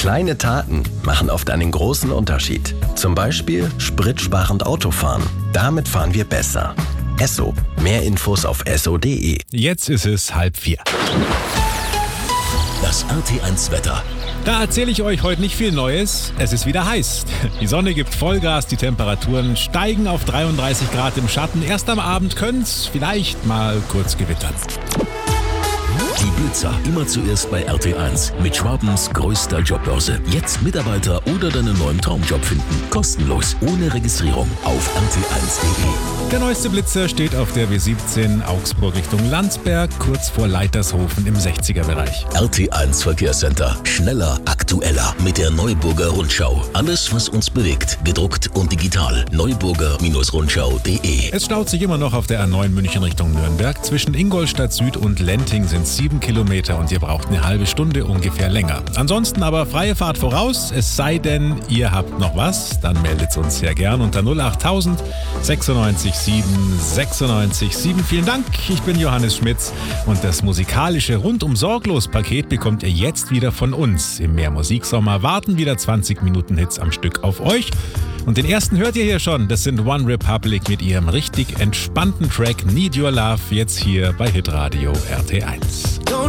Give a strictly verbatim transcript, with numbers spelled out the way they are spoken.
Kleine Taten machen oft einen großen Unterschied. Zum Beispiel spritsparend Autofahren. Damit fahren wir besser. Esso. Mehr Infos auf esso punkt de. Jetzt ist es halb vier. Das R T eins Wetter. Da erzähle ich euch heute nicht viel Neues. Es ist wieder heiß. Die Sonne gibt Vollgas, die Temperaturen steigen auf dreiunddreißig Grad im Schatten. Erst am Abend könnte es vielleicht mal kurz gewittern. Die Blitzer. Immer zuerst bei R T eins. Mit Schwabens größter Jobbörse. Jetzt Mitarbeiter oder deinen neuen Traumjob finden. Kostenlos. Ohne Registrierung. Auf r t eins punkt de. Der neueste Blitzer steht auf der W siebzehn Augsburg Richtung Landsberg, kurz vor Leitershofen im sechziger-Bereich. R T eins Verkehrscenter. Schneller, aktueller. Mit der Neuburger Rundschau. Alles, was uns bewegt. Gedruckt und digital. neuburger Rundschau punkt de. Es staut sich immer noch auf der A neun München Richtung Nürnberg. Zwischen Ingolstadt Süd und Lenting sind sieben Kilometer und ihr braucht eine halbe Stunde ungefähr länger. Ansonsten aber freie Fahrt voraus, es sei denn, ihr habt noch was, dann meldet uns sehr gern unter null acht tausend sechsundneunzig sieben sechsundneunzig sieben. Vielen Dank, ich bin Johannes Schmitz und das musikalische Rundum-Sorglos-Paket bekommt ihr jetzt wieder von uns. Im Mehr Musiksommer warten wieder zwanzig Minuten Hits am Stück auf euch. Und den ersten hört ihr hier schon, das sind One Republic mit ihrem richtig entspannten Track Need Your Love, jetzt hier bei Hitradio R T eins.